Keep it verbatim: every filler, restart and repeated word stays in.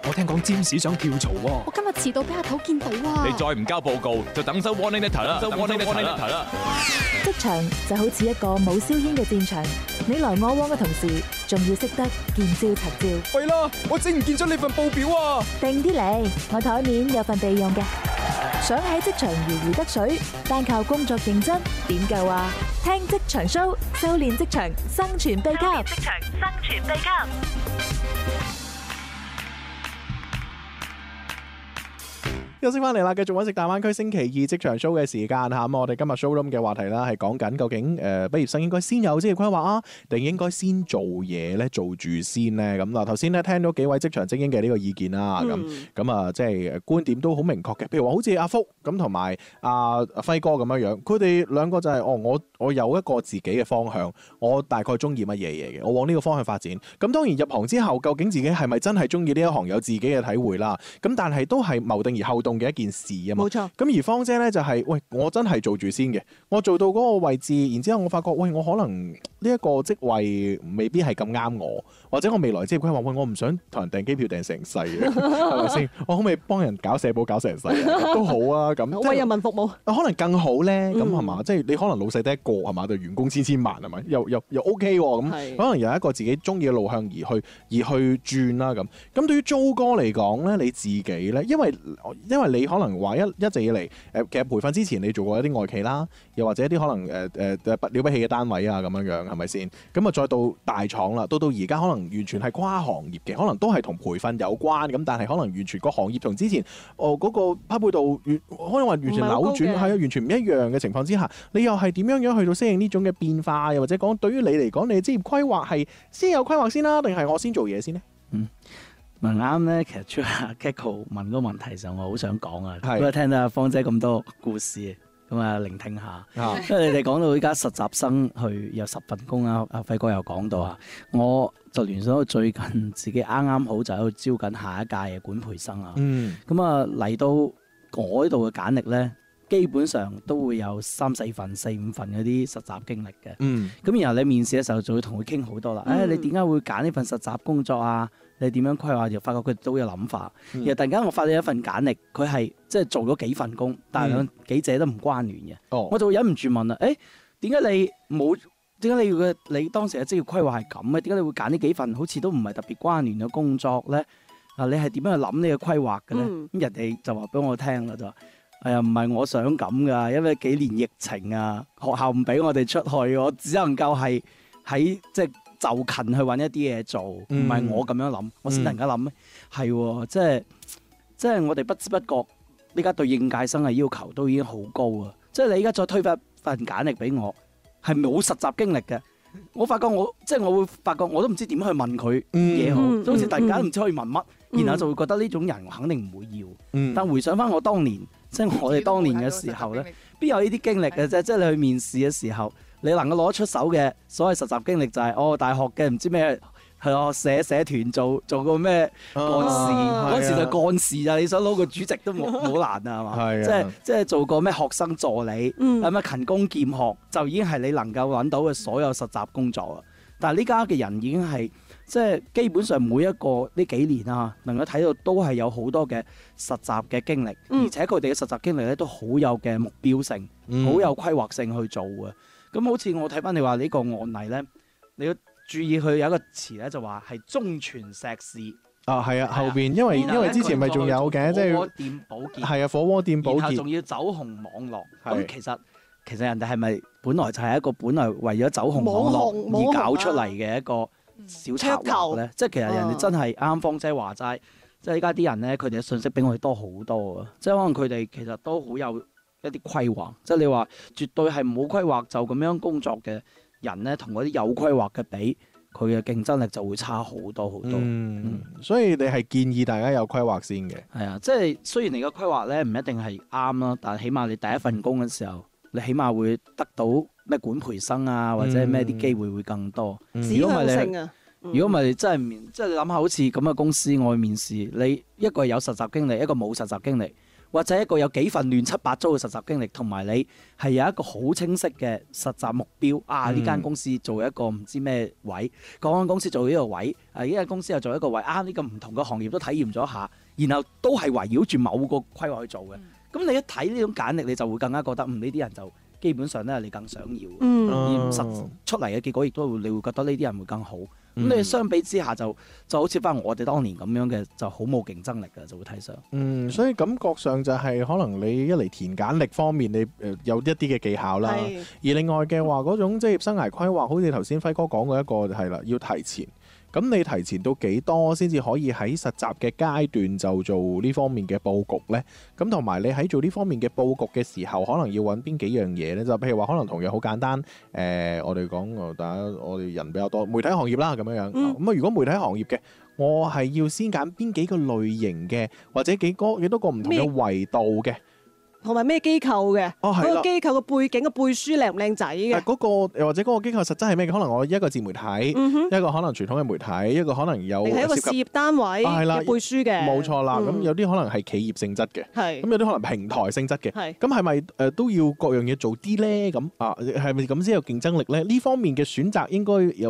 我聽講占士想跳槽喎。 我今日遲到俾阿頭見到啊！ 你再唔交報告，就等收 warning letter 啦，收 warning letter 啦。 職場就好似一個冇硝煙嘅戰場，你來我往嘅同時，仲要識得見招拆招。 喂啦，我整唔見咗你份報表啊！ 定啲嚟，我台面有份備用嘅。想喺職場如魚得水，單靠工作認真點夠啊？聽職場 show， 修煉職場生存秘笈。職場生存秘笈。 休息翻嚟啦，繼續揾食大灣區星期二職場 show 嘅時間嚇。咁我哋今日 showroom 嘅話題啦，係講緊究竟誒、呃、畢業生應該先有職業規劃啊，定應該先做嘢咧，做住先咧？咁嗱，頭先咧聽到幾位職場精英嘅呢個意見啦，咁咁啊，即係觀點都好明確嘅。譬如話好似阿福咁同埋阿輝哥咁樣樣，佢哋兩個就係、是、哦，我我有一個自己嘅方向，我大概中意乜嘢嘢嘅，我往呢個方向發展。咁當然入行之後，究竟自己係咪真係中意呢一行，有自己嘅體會啦。咁但係都係謀定而後動嘅一件事啊嘛，冇錯。咁而芳姐咧就係、是，喂，我真係做住先嘅，我做到嗰個位置，然之後我發覺，喂，我可能呢一個職位未必係咁啱我，或者我未來職業規劃，喂，我唔想同人訂機票訂成世嘅，係咪先？我可唔可以幫人搞社保搞成世都好啊？咁為人民服務， 可能更好咧，咁係嘛？即係你可能老細得一個係嘛，對員工千千萬係咪？又又又 OK 喎，咁可能有一個自己中意嘅路向而去而去轉啦咁。咁對於租哥嚟講咧，你自己咧，因為因為你可能話一一直以嚟誒，其實培訓之前你做過一啲外企啦，又或者一啲可能誒誒不了不起嘅單位啊咁樣樣係咪先？咁啊再到大廠啦，到到而家可能完全係跨行業嘅，可能都係同培訓有關咁，但係可能完全個行業同之前哦嗰個匹配度完可能話完全扭轉，係啊，完全唔一樣嘅情況之下，你又係點樣樣去到適應呢種嘅變化？又或者講對於你嚟講，你嘅職業規劃係先有規劃先啦，定係我先做嘢先呢？ 嗯。問啱咧，其實出阿 Kiko 問嗰個問題上，我好想講啊，因為聽到阿芳姐咁多故事，咁啊聆聽下。因為你哋講到依家實習生去有十份工啊，阿輝哥又講到啊，我就聯想到最近自己啱啱好就喺度招緊下一屆嘅管培生啊。嗯，咁啊嚟到我呢度嘅簡歷咧，基本上都會有三四份、四五份嗰啲實習經歷嘅。嗯，咁然後你面試嘅時候就會同佢傾好多啦。誒、嗯哎，你點解會揀呢份實習工作啊？你點樣規劃？就發覺佢都有諗法。嗯、然後突然間我發咗一份簡歷，佢係即係做咗幾份工，但係兩幾者都唔關聯嘅。哦、我就會忍唔住問啦：誒、欸，點解你冇？點解你嘅你當時嘅職業規劃係咁嘅？點解你會揀呢幾份好似都唔係特別關聯嘅工作咧？啊，你係點樣去諗呢個規劃嘅咧？咁、嗯、人哋就話俾我聽啦，就話。哎呀，唔係我想咁噶，因為幾年疫情啊，學校唔俾我哋出去，我只能夠係喺即係就近去揾一啲嘢做，唔係、嗯、我咁樣諗，我先突然間諗咧，係、嗯、即係即係我哋不知不覺，呢家對應屆生嘅要求都已經好高啊！即係你而家再推翻份簡歷俾我，係冇實習經歷嘅，我發覺我即係我會發覺我都唔知點去問佢嘢好，嗯、好似突然間唔知可以問乜，嗯、然後就會覺得呢種人我肯定唔會要。嗯、但回想翻我當年。即係我哋當年嘅時候咧，邊有呢啲經歷嘅啫？即係你去面試嘅時候，你能夠攞出手嘅所謂實習經歷就係、是、哦，大學嘅唔知咩係哦，社社團做做個咩幹事，嗰、啊、時就幹事啊！你想攞個主席都冇冇難啊，係嘛？係啊，即係即係做個咩學生助理，係咪、嗯、勤工儉學就已經係你能夠揾到嘅所有實習工作啊！但係呢家嘅人已經係。即係基本上每一個呢幾年啊，能夠睇到都係有好多嘅實習嘅經歷，嗯、而且佢哋嘅實習經歷咧都好有嘅目標性，好、嗯、有規劃性去做嘅。咁好似我睇翻你話呢個案例咧，你要注意佢有一個詞咧，就話係中傳碩士。啊，係啊，後邊因為因為之前咪仲有嘅，即係火鍋店保潔，係啊，火鍋店保潔，然後仲要走紅網絡。咁是其實其實人哋係咪本來就係一個本來為咗走紅網絡而搞出嚟嘅一個？小策劃咧，即係其實人哋真係啱芳姐話齋，即係依家啲人咧，佢哋嘅信息比我哋多好多啊！即係可能佢哋其實都好有一啲規劃，即係你話絕對係冇規劃就咁樣工作嘅人咧，同嗰啲有規劃嘅比，佢嘅競爭力就會差好多好多。嗯，嗯所以你係建議大家有規劃先嘅。係啊，即係雖然你嘅規劃咧唔一定係啱啦，但係起碼你第一份工嘅時候，你起碼會得到咩管培生啊，或者咩啲機會會更多。如果唔係你，如果唔係真係面，即係你諗下，好似咁嘅公司我去面試，你一個有實習經歷，一個冇實習經歷， 或者一個有幾份亂七八糟嘅實習經歷，同埋你係有一個好清晰嘅實習目標啊！呢間公司做一個唔知咩位，嗰間公司做呢個位，啊呢間公司又做一個位，啊呢個唔同嘅行業都體驗咗下，然後都係圍繞住某個規劃去做嘅。咁、嗯、你一睇呢種簡歷，你就會更加覺得嗯呢啲人就基本上咧你更想要， 嗯、 而實出嚟嘅結果亦都會你會覺得呢啲人會更好。咁、嗯、你相比之下就就好似翻我哋當年咁樣嘅，就好冇競爭力嘅，就會睇上。 嗯，所以感覺上就係可能你一嚟填簡歷方面，你誒有一啲嘅技巧啦。是而另外嘅話，嗰種職業生涯規劃，好似頭先輝哥講過一個係啦，要提前。咁你提前到幾多先至可以喺實習嘅階段就做呢方面嘅佈局呢？咁同埋你喺做呢方面嘅佈局嘅時候，可能要揾邊幾樣嘢呢？就譬如話，可能同樣好簡單。誒、呃，我哋講，大家我哋人比較多，媒體行業啦咁樣樣。咁啊、嗯，如果媒體行業嘅，我係要先揀邊幾個類型嘅，或者幾個幾多個唔同嘅維度嘅。 同埋咩機構嘅？ 哦，係啦。嗰個機構嘅背景嘅背書靚唔靚仔嘅？嗰、 嗰個又或者嗰個機構實質係咩？可能我一個自媒體，嗯、哼一個可能傳統嘅媒體，一個可能有係一個事業單位嘅背書嘅。冇、 啊、錯啦。咁、嗯、有啲可能係企業性質嘅，咁是有啲可能平台性質嘅。咁係咪誒都要各樣嘢做啲咧？咁啊係咪咁先有競爭力咧？呢方面嘅選擇應該有